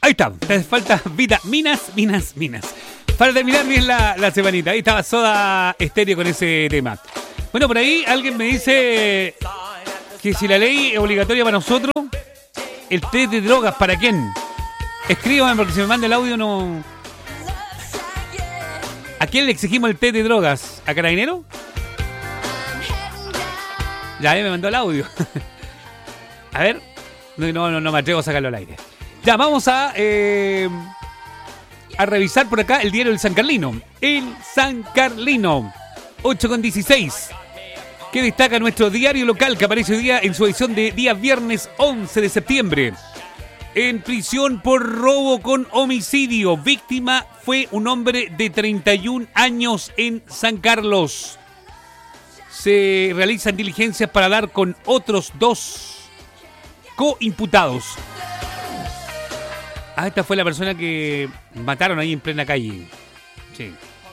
Ahí está, te falta vitaminas, minas. Para terminar bien la semanita. Ahí estaba Soda Stereo con ese tema. Bueno, por ahí alguien me dice que si la ley es obligatoria para nosotros, el test de drogas, ¿para quién? Escríbame porque si me manda el audio no... ¿A quién le exigimos el test de drogas? ¿A Carabinero? Ya, me mandó el audio. A ver. No me atrevo a sacarlo al aire. Ya, vamos a revisar por acá el diario El San Carlino. El San Carlino, 8:16. Que destaca nuestro diario local que aparece hoy día en su edición de día viernes 11 de septiembre. En prisión por robo con homicidio. Víctima fue un hombre de 31 años en San Carlos. Se realizan diligencias para dar con otros 2 coimputados. Esta fue la persona que mataron ahí en plena calle. Sí.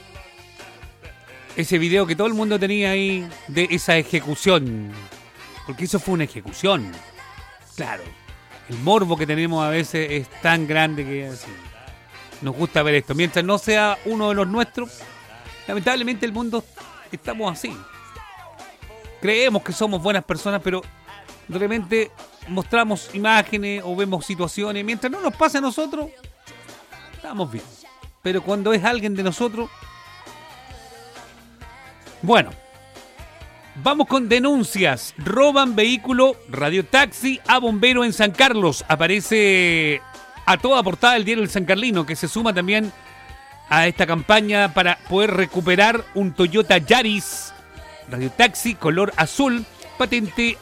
Ese video que todo el mundo tenía ahí de esa ejecución. Porque eso fue una ejecución. Claro. El morbo que tenemos a veces es tan grande que así, nos gusta ver esto. Mientras no sea uno de los nuestros, lamentablemente el mundo estamos así. Creemos que somos buenas personas, pero de repente mostramos imágenes o vemos situaciones. Mientras no nos pase a nosotros, estamos bien. Pero cuando es alguien de nosotros... Bueno, vamos con denuncias. Roban vehículo radiotaxi a bombero en San Carlos. Aparece a toda portada el diario El San Carlino, que se suma también a esta campaña para poder recuperar un Toyota Yaris radiotaxi color azul, patente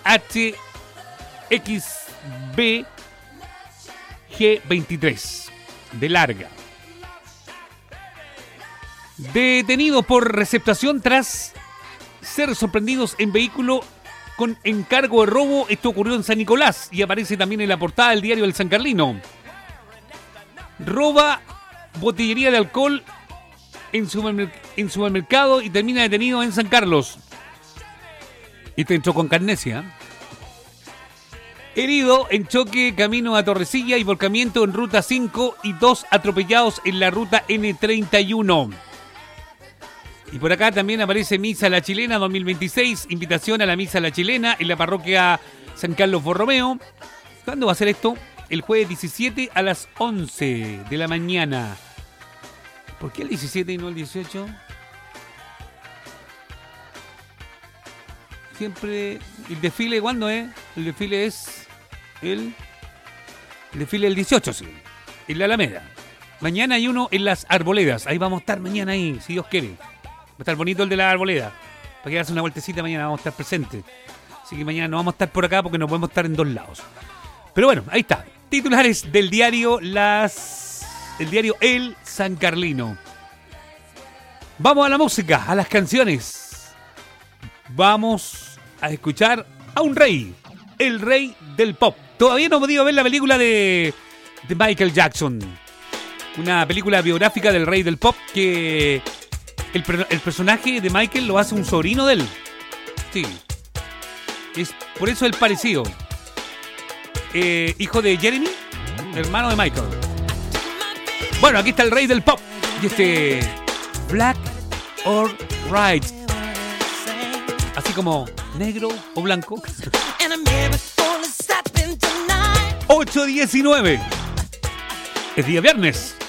HXB G23 de larga. Detenidos por receptación tras ser sorprendidos en vehículo con encargo de robo. Esto ocurrió en San Nicolás y aparece también en la portada del diario El San Carlino. Roba botillería de alcohol en supermercado y termina detenido en San Carlos. Y te entró con carnesia. Herido en choque camino a Torrecilla y volcamiento en ruta 5 y 2 atropellados en la ruta N31. Y por acá también aparece Misa La Chilena 2026, invitación a la Misa La Chilena en la parroquia San Carlos Borromeo. ¿Cuándo va a ser esto? El jueves 17 a las 11 de la mañana. ¿Por qué el 17 y no el 18? Siempre... ¿El desfile cuándo es? El desfile es... El desfile del 18, sí. En la Alameda. Mañana hay uno en las Arboledas. Ahí vamos a estar mañana ahí, si Dios quiere. Va a estar bonito el de la Arboleda. Para que hagas una vueltecita mañana vamos a estar presentes. Así que mañana no vamos a estar por acá porque no podemos estar en 2 lados. Pero bueno, ahí está. Titulares del diario el diario El San Carlino. Vamos a la música, a las canciones. Vamos a escuchar a un rey. El rey del pop. Todavía no he podido ver la película de Michael Jackson. Una película biográfica del rey del pop que el personaje de Michael lo hace un sobrino de él. Sí. Es por eso el parecido. Hijo de Jeremy, hermano de Michael. Bueno, aquí está el rey del pop. Y este Black or White. Así como negro o blanco. 8:19. Es día viernes.